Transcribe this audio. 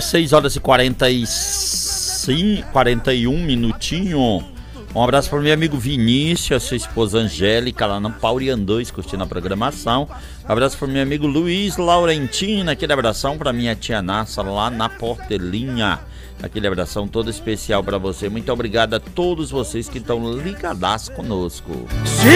6 horas e 41 minutinho. Um abraço para o meu amigo Vinícius, sua esposa Angélica, lá no Paurian 2, curtindo a programação. Um abraço para o meu amigo Luiz Laurentina, aquele abração para minha tia Nassa, lá na Portelinha. Aquele abração todo especial para você. Muito obrigado a todos vocês que estão ligadas conosco. Se